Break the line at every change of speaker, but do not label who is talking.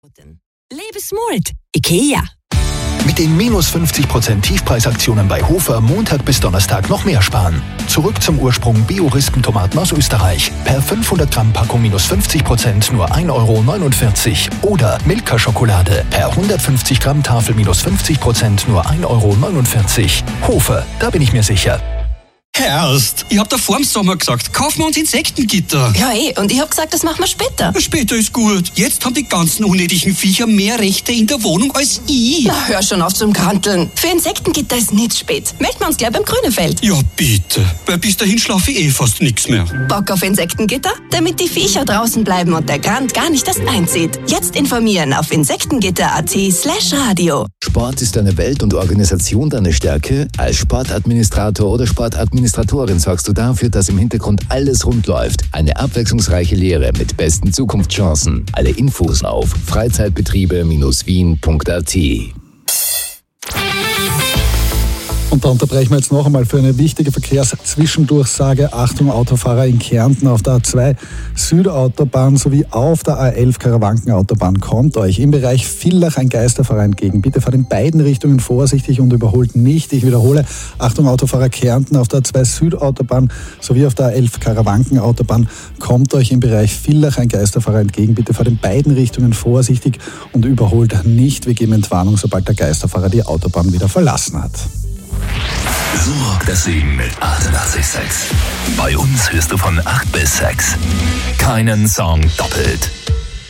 Lebe smart. IKEA.
Mit den minus 50% Tiefpreisaktionen bei Hofer Montag bis Donnerstag noch mehr sparen. Zurück zum Ursprung Bio-Rispentomaten aus Österreich. Per 500 Gramm Packung minus 50% nur 1,49 €. Oder Milka-Schokolade. Per 150 Gramm Tafel minus 50% nur 1,49 €. Hofer, da bin ich mir sicher.
Herrst, ich hab da vorm Sommer gesagt, kaufen wir uns Insektengitter.
Ja, und ich hab gesagt, das machen wir später.
Später ist gut. Jetzt haben die ganzen unnötigen Viecher mehr Rechte in der Wohnung als ich.
Na, hör schon auf zum Kranteln. Für Insektengitter ist nicht spät. Melden wir uns gleich beim Grünefeld.
Ja, bitte. Weil bis dahin schlafe ich fast nichts mehr.
Bock auf Insektengitter? Damit die Viecher draußen bleiben und der Grand gar nicht erst einzieht. Jetzt informieren auf insektengitter.at/radio.
Sport ist deine Welt und Organisation deine Stärke? Als Sportadministrator oder Sportadministratorin sorgst du dafür, dass im Hintergrund alles rund läuft. Eine abwechslungsreiche Lehre mit besten Zukunftschancen. Alle Infos auf freizeitbetriebe-wien.at.
Und da unterbrechen wir jetzt noch einmal für eine wichtige Verkehrszwischendurchsage. Achtung, Autofahrer in Kärnten auf der A2 Südautobahn sowie auf der A11 Karawankenautobahn kommt euch im Bereich Villach ein Geisterfahrer entgegen. Bitte fahrt in beiden Richtungen vorsichtig und überholt nicht. Ich wiederhole, Achtung, Autofahrer Kärnten auf der A2 Südautobahn sowie auf der A11 Karawankenautobahn kommt euch im Bereich Villach ein Geisterfahrer entgegen. Bitte fahrt in beiden Richtungen vorsichtig und überholt nicht. Wir geben Entwarnung, sobald der Geisterfahrer die Autobahn wieder verlassen hat.
So, deswegen mit 88,6. Bei uns hörst du von 8 bis 6. Keinen Song doppelt.